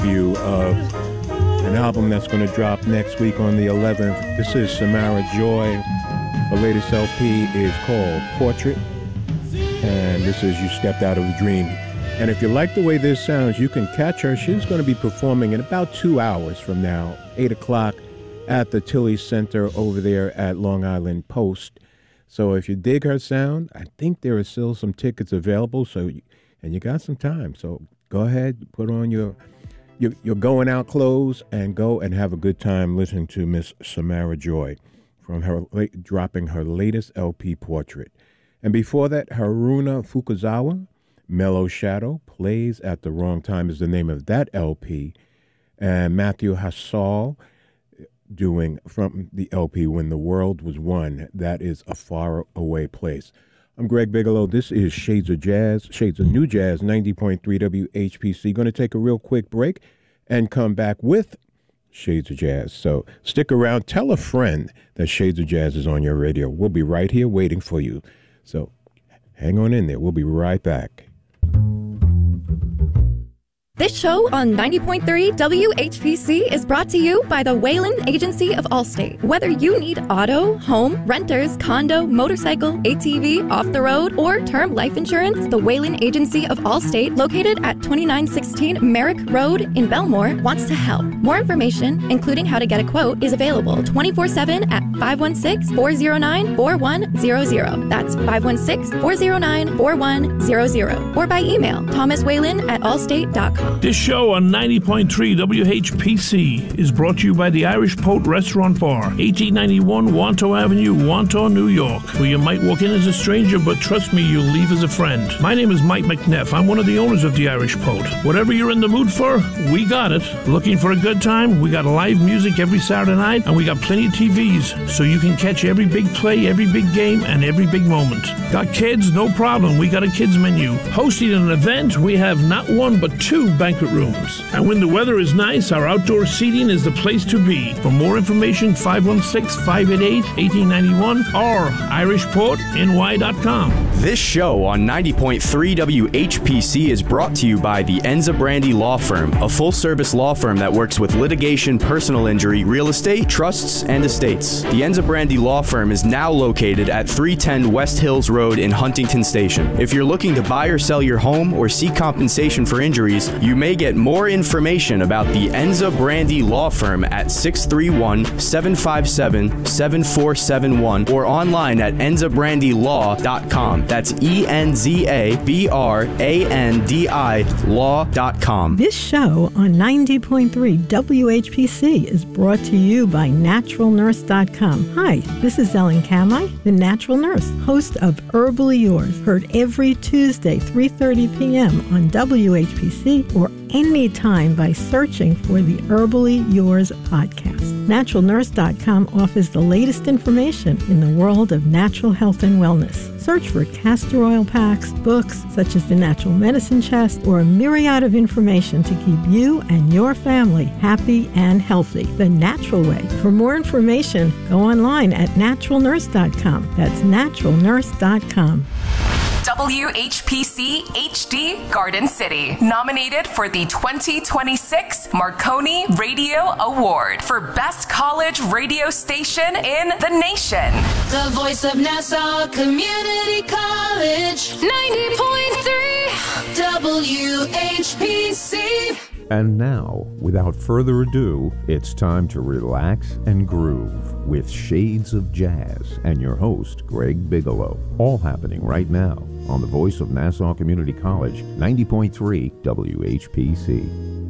View of an album that's going to drop next week on the 11th. This is Samara Joy. Her latest LP is called Portrait, and this is You Stepped Out of a Dream. And if you like the way this sounds, you can catch her. She's going to be performing in about 2 hours from now, 8 o'clock, at the Tilly Center over there at Long Island Post. So if you dig her sound, I think there are still some tickets available, and you got some time. So go ahead, put on your going out clothes and go and have a good time listening to Miss Samara Joy from her dropping her latest LP, Portrait. And before that, Haruna Fukuzawa, Mellow Shadow, Plays at the Wrong Time is the name of that LP. And Matthew Hassall doing from the LP When the World Was One, that is A Far Away Place. I'm Greg Bigelow. This is Shades of Jazz, Shades of New Jazz, 90.3 WHPC. Going to take a real quick break and come back with Shades of Jazz. So stick around. Tell a friend that Shades of Jazz is on your radio. We'll be right here waiting for you. So hang on in there. We'll be right back. This show on 90.3 WHPC is brought to you by the Wayland Agency of Allstate. Whether you need auto, home, renters, condo, motorcycle, ATV, off-the-road, or term life insurance, the Wayland Agency of Allstate, located at 2916 Merrick Road in Belmore, wants to help. More information, including how to get a quote, is available 24/7 at 516-409-4100. That's 516-409-4100. Or by email, thomaswhalen@allstate.com. This show on 90.3 WHPC is brought to you by the Irish Poet Restaurant Bar, 1891 Wanto Avenue, Wanto, New York, where you might walk in as a stranger, but trust me, you'll leave as a friend. My name is Mike McNeff. I'm one of the owners of the Irish Poet. Whatever you're in the mood for, we got it. Looking for a good time? We got live music every Saturday night, and we got plenty of TVs, so you can catch every big play, every big game, and every big moment. Got kids? No problem. We got a kids menu. Hosting an event, we have not one, but 2 banquet rooms. And when the weather is nice, our outdoor seating is the place to be. For more information, 516-588-1891 or irishpoetny.com. This show on 90.3 WHPC is brought to you by the Enza Brandy Law Firm, a full-service law firm that works with litigation, personal injury, real estate, trusts, and estates. The Enza Brandy Law Firm is now located at 310 West Hills Road in Huntington Station. If you're looking to buy or sell your home or seek compensation for injuries, you may get more information about the Enza Brandy Law Firm at 631-757-7471 or online at enzabrandylaw.com. That's ENZABRANDI law.com. This show on 90.3 WHPC is brought to you by naturalnurse.com. Hi, this is Ellen Kamai, the Natural Nurse, host of Herbally Yours, heard every Tuesday, 3:30 p.m. on WHPC or anytime by searching for the Herbally Yours podcast. Naturalnurse.com offers the latest information in the world of natural health and wellness. Search for castor oil packs, books such as the Natural Medicine Chest, or a myriad of information to keep you and your family happy and healthy the natural way. For more information, go online at naturalnurse.com. That's naturalnurse.com. WHPC HD Garden City, nominated for the 2026 Marconi Radio Award for Best College Radio Station in the nation. The voice of Nassau Community College, 90.3 WHPC. And now, without further ado, it's time to relax and groove with Shades of Jazz and your host, Greg Bigelow. All happening right now on the voice of Nassau Community College, 90.3 WHPC.